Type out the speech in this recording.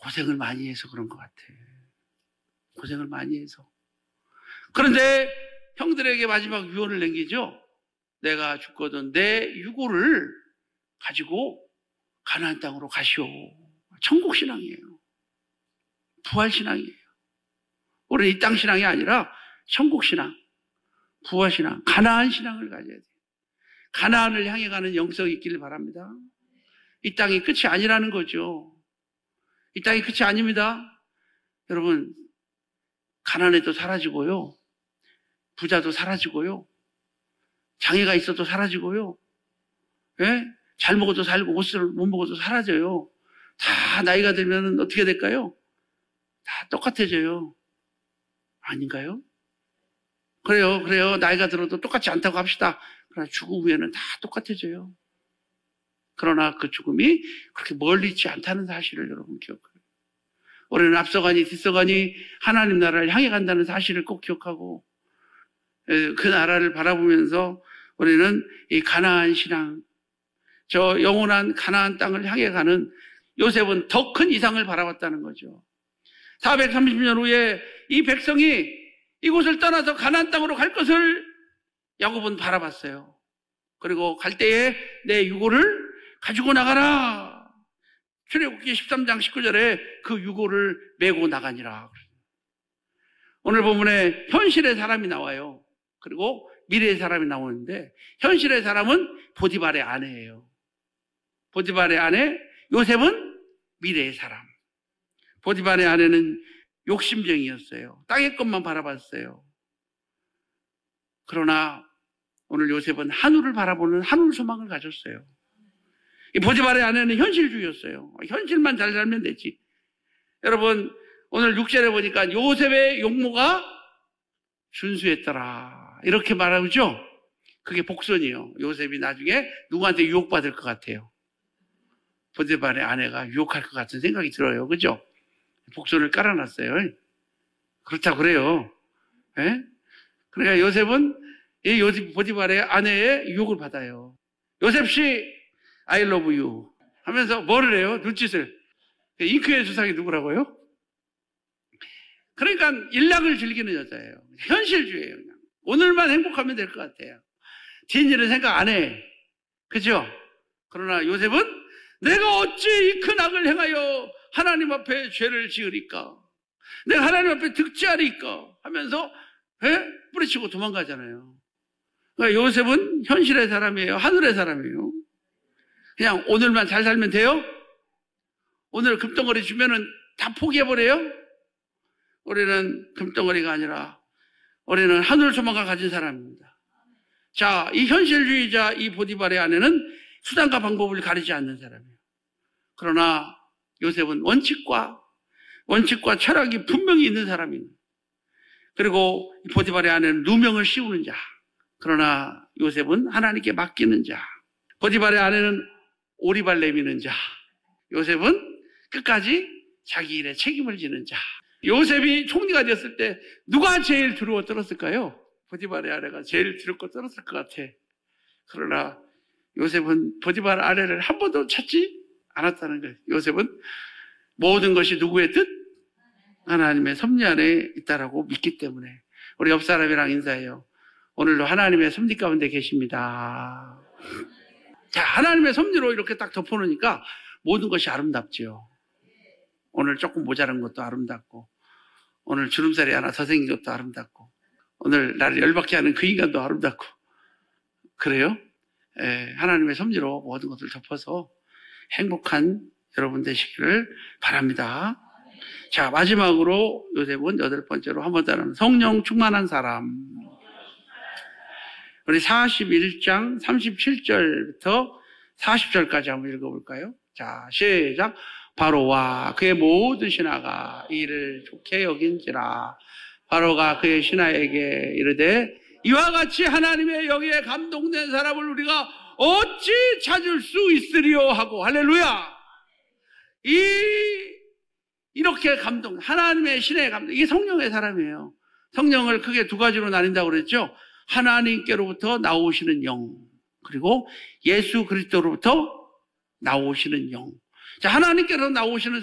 고생을 많이 해서 그런 것 같아. 고생을 많이 해서. 그런데 형들에게 마지막 유언을 남기죠. 내가 죽거든 내 유고를 가지고 가나안 땅으로 가시오. 천국 신앙이에요. 부활 신앙이에요. 우리는 이 땅 신앙이 아니라 천국 신앙, 부활 신앙, 가나안 신앙을 가져야 돼요. 가나안을 향해 가는 영성이 있기를 바랍니다. 이 땅이 끝이 아니라는 거죠. 이 땅이 끝이 아닙니다. 여러분, 가난해도 사라지고요. 부자도 사라지고요. 장애가 있어도 사라지고요. 예? 잘 먹어도 살고 옷을 못 먹어도 사라져요. 다 나이가 들면 어떻게 될까요? 다 똑같아져요. 아닌가요? 그래요. 나이가 들어도 똑같지 않다고 합시다. 그러나 죽음 후에는 다 똑같아져요. 그러나 그 죽음이 그렇게 멀리 있지 않다는 사실을 여러분 기억해요. 우리는 앞서가니 뒤서가니 하나님 나라를 향해 간다는 사실을 꼭 기억하고 그 나라를 바라보면서 우리는 이 가나안 신앙, 저 영원한 가나안 땅을 향해 가는 요셉은 더 큰 이상을 바라봤다는 거죠. 430년 후에 이 백성이 이곳을 떠나서 가나안 땅으로 갈 것을 야곱은 바라봤어요. 그리고 갈 때에 내 유고를 가지고 나가라. 출애굽기 13장 19절에 그 유고를 메고 나가니라. 오늘 본문에 현실의 사람이 나와요. 그리고 미래의 사람이 나오는데 현실의 사람은 보디발의 아내예요. 보디발의 아내 요셉은 미래의 사람. 보디발의 아내는 욕심쟁이였어요. 땅의 것만 바라봤어요. 그러나 오늘 요셉은 하늘을 바라보는 하늘 소망을 가졌어요. 이 보디발의 아내는 현실주의였어요. 현실만 잘 살면 되지. 여러분, 오늘 6절에 보니까 요셉의 용모가 준수했더라. 이렇게 말하죠? 그게 복선이에요. 요셉이 나중에 누구한테 유혹받을 것 같아요. 보디발의 아내가 유혹할 것 같은 생각이 들어요. 그죠? 복선을 깔아놨어요. 그렇다고 그래요. 예? 그러니까 요셉은 이 보디발의 아내의 유혹을 받아요. 요셉 씨, I love you 하면서 뭐를 해요? 눈짓을. 잉크의 주상이 누구라고요? 그러니까 일락을 즐기는 여자예요. 현실주의예요. 그냥. 오늘만 행복하면 될 것 같아요. 뒷일은 생각 안 해. 그죠? 그러나 요셉은 내가 어찌 이 큰 악을 행하여 하나님 앞에 죄를 지으리까? 내가 하나님 앞에 득지하리까? 하면서 뿌리치고 도망가잖아요. 그러니까 요셉은 현실의 사람이에요. 하늘의 사람이에요. 그냥 오늘만 잘 살면 돼요? 오늘 금덩어리 주면은 다 포기해버려요? 우리는 금덩어리가 아니라 우리는 하늘 소망을 가진 사람입니다. 자, 이 현실주의자 이 보디발의 아내는 수단과 방법을 가리지 않는 사람이에요. 그러나 요셉은 원칙과 철학이 분명히 있는 사람입니다. 그리고 이 보디발의 아내는 누명을 씌우는 자. 그러나 요셉은 하나님께 맡기는 자. 보디발의 아내는 오리발 내미는 자. 요셉은 끝까지 자기 일에 책임을 지는 자. 요셉이 총리가 되었을 때 누가 제일 두려워 떨었을까요? 보디발의 아내가 제일 두렵고 떨었을 것 같아. 그러나 요셉은 보디발 아내를 한 번도 찾지 않았다는 거예요. 요셉은 모든 것이 누구의 뜻? 하나님의 섭리 안에 있다라고 믿기 때문에. 우리 옆 사람이랑 인사해요. 오늘도 하나님의 섭리 가운데 계십니다. 자, 하나님의 섭리로 이렇게 딱 덮어놓으니까 모든 것이 아름답죠. 오늘 조금 모자란 것도 아름답고, 오늘 주름살이 하나 더 생긴 것도 아름답고, 오늘 나를 열받게 하는 그 인간도 아름답고, 그래요? 하나님의 섭리로 모든 것을 덮어서 행복한 여러분 되시기를 바랍니다. 자, 마지막으로 요셉은 8번째로 한 번 따르는 성령 충만한 사람. 우리 41장 37절부터 40절까지 한번 읽어볼까요? 자, 시작. 바로와 그의 모든 신하가 이를 좋게 여긴지라. 바로가 그의 신하에게 이르되 이와 같이 하나님의 영에 감동된 사람을 우리가 어찌 찾을 수 있으리요 하고. 할렐루야. 이렇게 감동, 하나님의 신의 감동, 이게 성령의 사람이에요. 성령을 크게 두 가지로 나뉜다고 그랬죠. 하나님께로부터 나오시는 영, 그리고 예수 그리스도로부터 나오시는 영. 자, 하나님께로 나오시는